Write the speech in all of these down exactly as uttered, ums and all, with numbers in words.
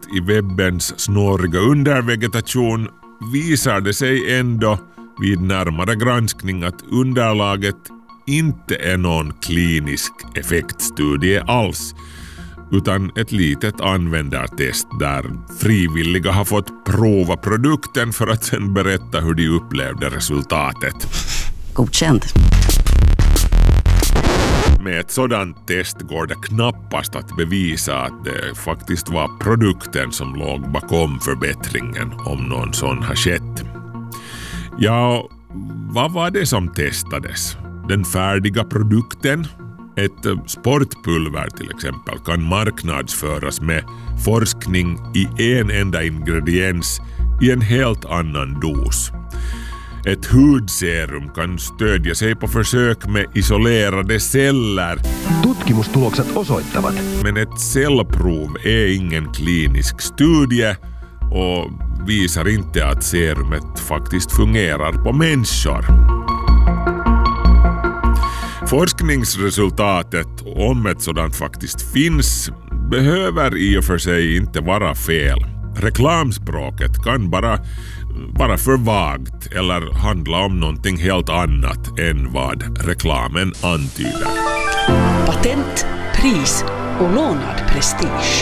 i webbens snåriga undervegetation visar det sig ändå vid närmare granskning att underlaget inte är någon klinisk effektstudie alls, utan ett litet användartest där frivilliga har fått prova produkten för att sen berätta hur de upplevde resultatet. Godkänd. Med ett sådant test går det knappast att bevisa att det faktiskt var produkten som låg bakom förbättringen, om någon sån har skett. Ja, vad var det som testades? Den färdiga produkten? Ett sportpulver till exempel kan marknadsföras med forskning i en enda ingrediens i en helt annan dos. Ett hudserum kan stödja sig på försök med isolerade celler. Tutkimustulokset osoittavat. Men ett cellprov är ingen klinisk studie och visar inte att serumet faktiskt fungerar på människor. Forskningsresultatet, om ett sådant faktiskt finns, behöver i och för sig inte vara fel. Reklamspråket kan bara vara för vagt eller handla om någonting helt annat än vad reklamen antyder. Patent, pris och lånad prestige.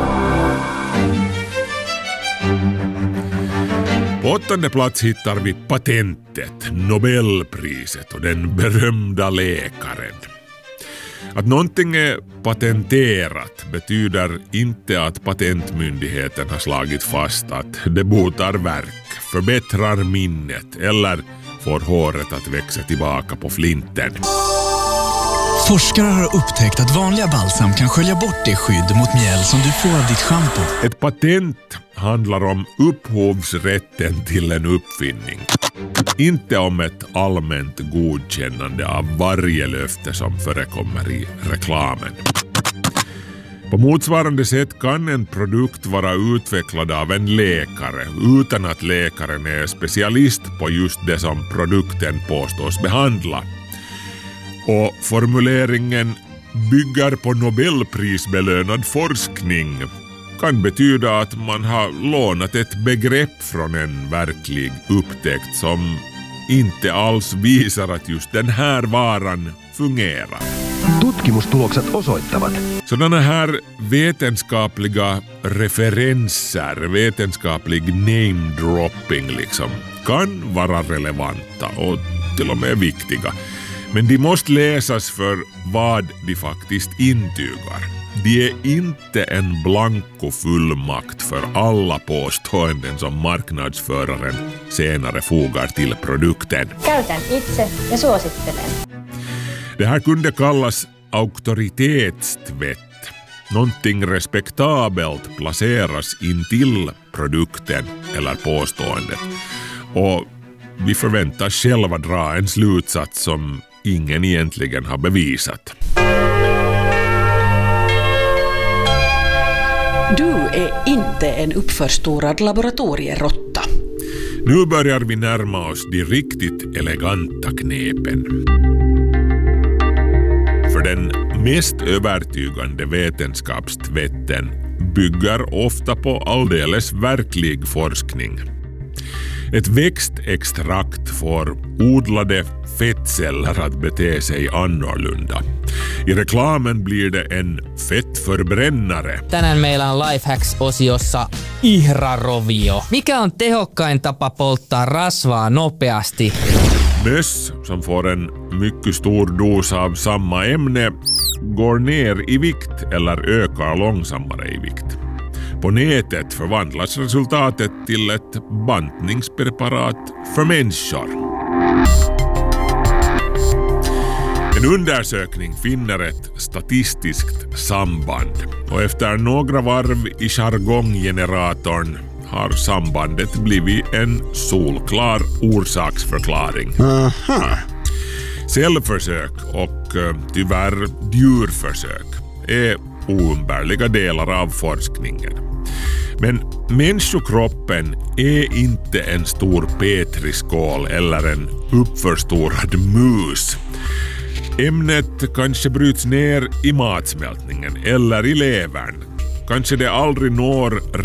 På åttonde plats hittar vi patentet, Nobelpriset och den berömda läkaren. Att någonting är patenterat betyder inte att patentmyndigheten har slagit fast att det botar värk, förbättrar minnet eller får håret att växa tillbaka på flinten. Forskare har upptäckt att vanliga balsam kan skölja bort det skydd mot mjäll som du får av ditt shampoo. Ett patent handlar om upphovsrätten till en uppfinning. Inte om ett allmänt godkännande av varje löfte som förekommer i reklamen. På motsvarande sätt kan en produkt vara utvecklad av en läkare utan att läkaren är specialist på just det som produkten påstås behandla. Och formuleringen bygger på Nobelprisbelönad forskning kan betyda att man har lånat ett begrepp från en verklig upptäckt som inte alls visar att just den här varan fungerar. Tutkimustulokset osoittavat. Sådana här vetenskapliga referenser, vetenskaplig name-dropping liksom, kan vara relevanta och till och med viktiga. Men de måste läsas för vad de faktiskt intygar. De är inte en blanko fullmakt för alla påståenden som marknadsföraren senare fogar till produkten. Käytän itse ja suosittelen. Det här kunde kallas auktoritetstvätt. Någonting respektabelt placeras intill produkten eller påståendet. Och vi förväntas själva dra en slutsats som ingen egentligen har bevisat. Du är inte en uppförstorad laboratorierotta. Nu börjar vi närma oss de riktigt eleganta knepen. För den mest övertygande vetenskapstvätten bygger ofta på alldeles verklig forskning. Ett växtextrakt får odlade fettceller att bete sig annorlunda. I reklamen blir det en fettförbrännare. Tänään meillä on Lifehacks-osiossa ihrarovio. Mikä on tehokkain tapa polttaa rasvaa nopeasti? Möss som får en mycket stor dos av samma ämne går ner i vikt eller ökar långsammare i vikt. På nätet förvandlas resultatet till ett bantningspreparat för människor. En undersökning finner ett statistiskt samband och efter några varv i jargonggeneratorn har sambandet blivit en solklar orsaksförklaring. Aha. Cellförsök och tyvärr djurförsök är oumbärliga delar av forskningen. Men människokroppen är inte en stor petriskål eller en uppförstorad mus. Ämnet kanske bryts ner i matsmältningen eller i levern. Kanske det aldrig når